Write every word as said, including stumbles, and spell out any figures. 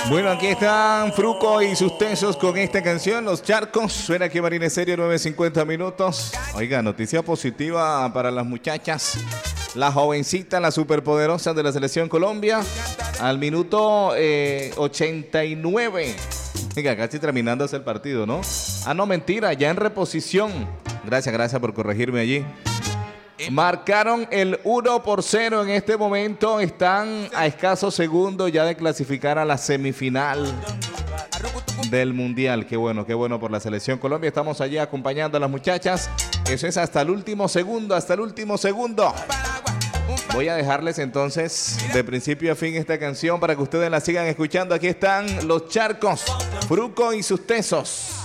Bueno, aquí están Fruco y sus tensos con esta canción, Los Charcos. Suena aquí Marina Serio, nueve cincuenta minutos. Oiga, noticia positiva para las muchachas. La jovencita, la superpoderosa de la selección Colombia, al minuto eh, ochenta y nueve. Oiga, casi terminando el partido, ¿no? Ah, no, mentira, ya en reposición. Gracias, gracias por corregirme allí. Marcaron el uno por cero en este momento. Están a escasos segundos ya de clasificar a la semifinal del Mundial. Qué bueno, qué bueno por la selección Colombia. Estamos allí acompañando a las muchachas. Eso es hasta el último segundo, hasta el último segundo. Voy a dejarles entonces de principio a fin esta canción para que ustedes la sigan escuchando. Aquí están Los Charcos, Fruco y sus tesos.